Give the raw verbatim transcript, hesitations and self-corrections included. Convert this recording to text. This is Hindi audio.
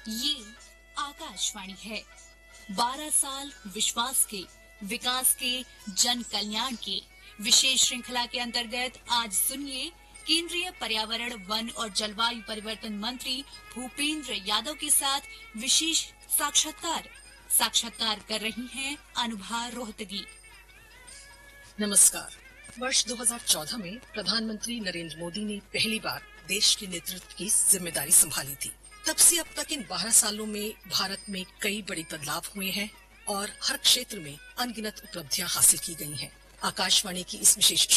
ये आकाशवाणी है। बारह साल विश्वास के, विकास के, जन कल्याण के विशेष श्रृंखला के अंतर्गत आज सुनिए केंद्रीय पर्यावरण, वन और जलवायु परिवर्तन मंत्री भूपेंद्र यादव के साथ विशेष साक्षात्कार। साक्षात्कार कर रही हैं अनुभा रोहतगी। नमस्कार। वर्ष दो हज़ार चौदह में प्रधानमंत्री नरेंद्र मोदी ने पहली बार देश के नेतृत्व की जिम्मेदारी संभाली थी। तब से अब तक इन बारह सालों में भारत में कई बड़े बदलाव हुए हैं और हर क्षेत्र में अनगिनत उपलब्धियां हासिल की गई हैं। आकाशवाणी की इस विशेष